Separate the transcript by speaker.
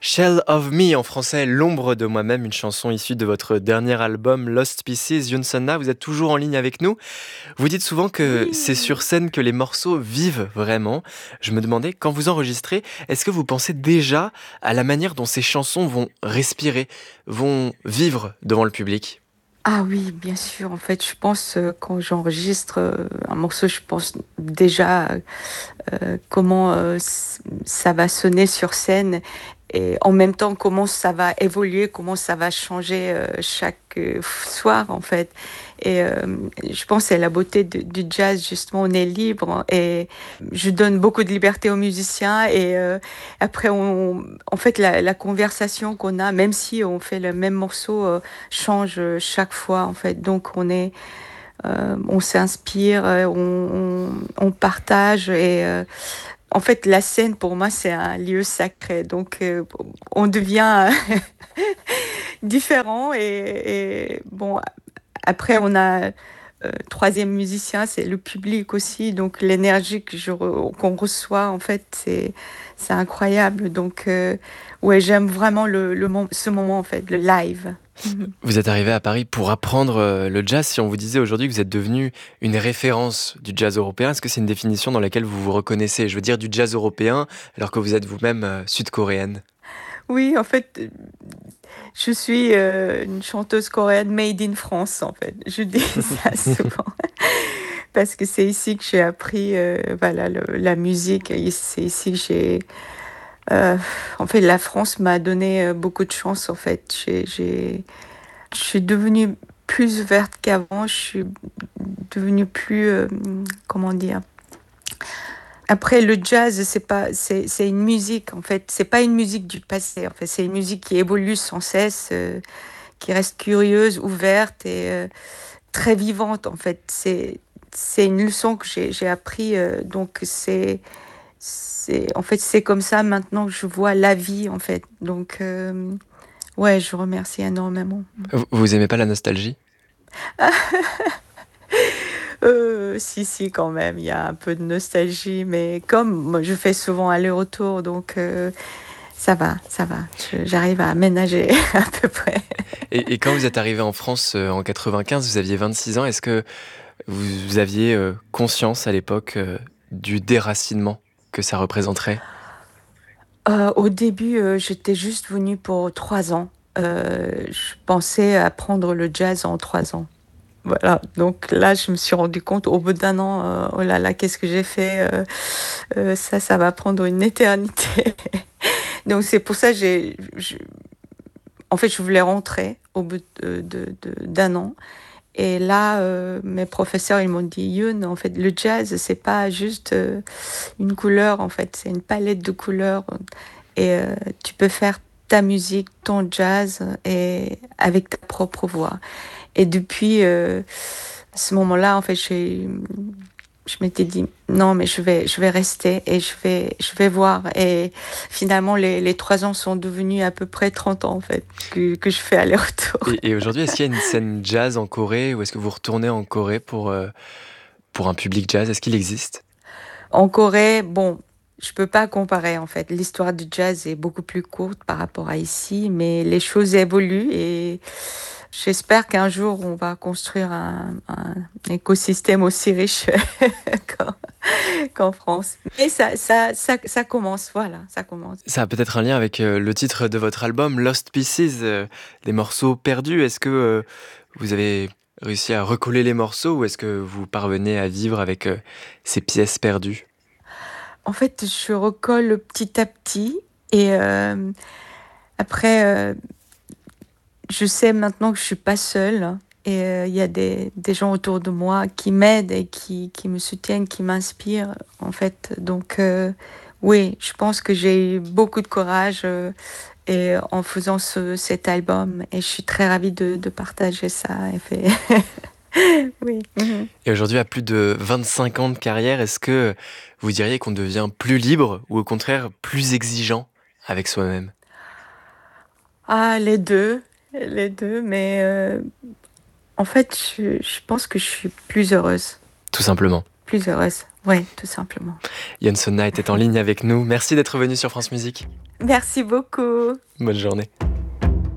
Speaker 1: Shell of Me, en français, L'ombre de moi-même, une chanson issue de votre dernier album Lost Pieces. Youn Sonna, vous êtes toujours en ligne avec nous. Vous dites souvent que c'est sur
Speaker 2: Oui.
Speaker 1: scène que les morceaux vivent vraiment. Je me demandais, quand vous enregistrez, est-ce que vous pensez déjà à la manière dont ces chansons vont respirer, vont vivre devant le public?
Speaker 2: Ah oui, bien sûr. En fait, je pense quand j'enregistre un morceau, je pense déjà comment ça va sonner sur scène et en même temps comment ça va évoluer, comment ça va changer chaque soir en fait. Et je pense que c'est la beauté du jazz, justement, on est libre et je donne beaucoup de liberté aux musiciens et après en fait la conversation qu'on a, même si on fait le même morceau, change chaque fois en fait. Donc on s'inspire, on partage et en fait, la scène, pour moi, c'est un lieu sacré. Donc, on devient différent. Et bon, après, on a troisième musicien, c'est le public aussi. Donc, l'énergie qu'on reçoit, en fait, c'est incroyable. Donc, ouais, j'aime vraiment ce moment, en fait, le live. Mhm.
Speaker 1: Vous êtes arrivé à Paris pour apprendre le jazz. Si on vous disait aujourd'hui que vous êtes devenu une référence du jazz européen, est-ce que c'est une définition dans laquelle vous vous reconnaissez? Je veux dire du jazz européen, alors que vous êtes vous-même sud-coréenne.
Speaker 2: Oui, en fait, je suis une chanteuse coréenne made in France, en fait. Je dis ça souvent. Parce que c'est ici que j'ai appris voilà, la musique. Et c'est ici que j'ai... euh, en fait, la France m'a donné beaucoup de chance, en fait. Je suis devenue plus verte qu'avant. Je suis devenue plus... comment dire? Après, le jazz, c'est une musique, en fait. C'est pas une musique du passé, en fait. C'est une musique qui évolue sans cesse, qui reste curieuse, ouverte et très vivante, en fait. C'est une leçon que j'ai appris. Donc, en fait, c'est comme ça maintenant que je vois la vie, en fait. Donc, ouais, je remercie énormément.
Speaker 1: Vous aimez pas la nostalgie?
Speaker 2: Si, quand même, il y a un peu de nostalgie, mais comme moi, je fais souvent aller-retour, donc ça va. J'arrive à aménager à peu près.
Speaker 1: Et quand vous êtes arrivé en France en 95, vous aviez 26 ans. Est-ce que vous aviez conscience à l'époque du déracinement que ça représenterait?
Speaker 2: Au début, j'étais juste venue pour 3 ans. Je pensais apprendre le jazz en 3 ans. Voilà, donc là, je me suis rendu compte au bout d'un an, oh là là, qu'est-ce que j'ai fait? Ça va prendre une éternité. Donc c'est pour ça que en fait, je voulais rentrer au bout d'un an. Et là, mes professeurs, ils m'ont dit, Youn, en fait, le jazz, c'est pas juste une couleur, en fait, c'est une palette de couleurs. Et tu peux faire ta musique, ton jazz, et avec ta propre voix. Et depuis ce moment-là, en fait, je m'étais dit, non, mais je vais rester et je vais voir. Et finalement, les 3 ans sont devenus à peu près 30 ans, en fait, que je fais aller-retour.
Speaker 1: Et aujourd'hui, est-ce qu'il y a une scène jazz en Corée ou est-ce que vous retournez en Corée pour un public jazz? Est-ce qu'il existe?
Speaker 2: En Corée, bon, je peux pas comparer en fait. L'histoire du jazz est beaucoup plus courte par rapport à ici, mais les choses évoluent et j'espère qu'un jour on va construire un écosystème aussi riche qu'en qu'en France. Mais ça commence, voilà, ça commence.
Speaker 1: Ça a peut-être un lien avec le titre de votre album, Lost Pieces, des morceaux perdus. Est-ce que vous avez réussi à recoller les morceaux ou est-ce que vous parvenez à vivre avec ces pièces perdues?
Speaker 2: En fait, je recolle petit à petit et après, je sais maintenant que je suis pas seule et il y a des gens autour de moi qui m'aident et qui me soutiennent, qui m'inspirent en fait. Donc oui, je pense que j'ai eu beaucoup de courage et en faisant cet album et je suis très ravie de partager ça. Oui. Mhm.
Speaker 1: Et aujourd'hui, à plus de 25 ans de carrière, est-ce que vous diriez qu'on devient plus libre ou au contraire plus exigeant avec soi-même?
Speaker 2: Ah, les deux, mais en fait, je pense que je suis plus heureuse.
Speaker 1: Tout simplement.
Speaker 2: plus heureuse. Ouais, tout simplement.
Speaker 1: Yon Sonna était en ligne avec nous. Merci d'être venu sur France Musique.
Speaker 2: Merci beaucoup.
Speaker 1: Bonne journée.